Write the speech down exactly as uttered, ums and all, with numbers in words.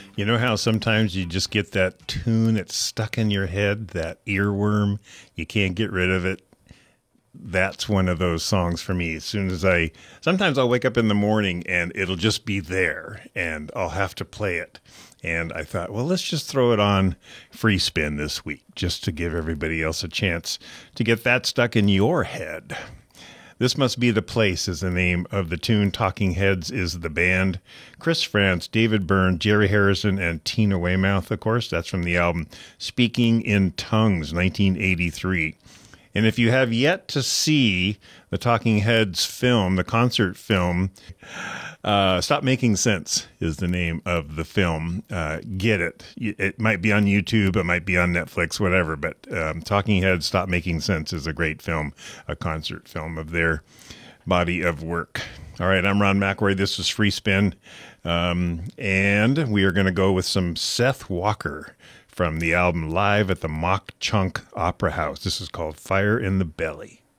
You know how sometimes you just get that tune that's stuck in your head, that earworm, you can't get rid of it? That's one of those songs for me. As soon as I, sometimes I'll wake up in the morning and it'll just be there and I'll have to play it. And I thought, well, let's just throw it on free spin this week just to give everybody else a chance to get that stuck in your head. This Must Be the Place is the name of the tune. Talking Heads is the band. Chris Frantz, David Byrne, Jerry Harrison, and Tina Weymouth, of course. That's from the album Speaking in Tongues, nineteen eighty-three. And if you have yet to see the Talking Heads film, the concert film, uh, Stop Making Sense is the name of the film. Uh, get it. It might be on YouTube, it might be on Netflix, whatever, but um, Talking Heads, Stop Making Sense is a great film, a concert film of their body of work. All right, I'm Ron McElroy. This is Free Spin, um, and we are going to go with some Seth Walker from the album Live at the Mock Chunk Opera House. This is called Fire in the Belly.